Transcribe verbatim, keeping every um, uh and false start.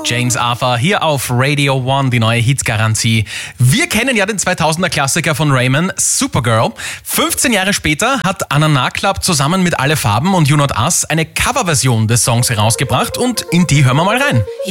James Arthur hier auf Radio One, die neue Hitgarantie. Wir kennen ja den zweitausender Klassiker von Raymond, Supergirl. fünfzehn Jahre später hat Anna Naklab zusammen mit Alle Farben und You Not Us eine Coverversion des Songs herausgebracht und in die hören wir mal rein.